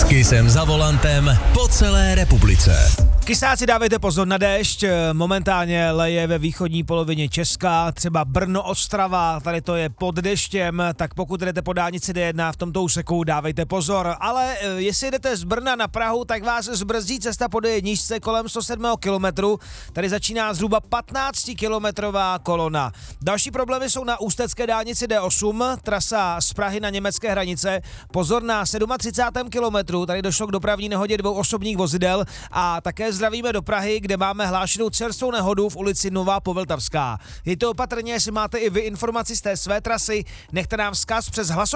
S Kissem za volantem po celé republice. Kysáci, dávejte pozor na déšť, momentálně leje ve východní polovině Česka, třeba Brno, Ostrava, tady to je pod deštěm, tak pokud jdete po dálnici D1 v tomto úseku, dávejte pozor, ale jestli jdete z Brna na Prahu, tak vás zbrzdí cesta po D1 kolem 107 kilometru, tady začíná zhruba 15-kilometrová kolona. Další problémy jsou na ústecké dálnici D8, trasa z Prahy na německé hranice, pozor na 37. kilometru, tady došlo k dopravní nehodě 2 osobních vozidel a také zdravíme do Prahy, kde máme hlášenou čerstvou nehodu v ulici Nová Povltavská. Jeďte opatrně, jestli máte i vy informaci z té své trasy, nechte nám vzkaz přes hlasování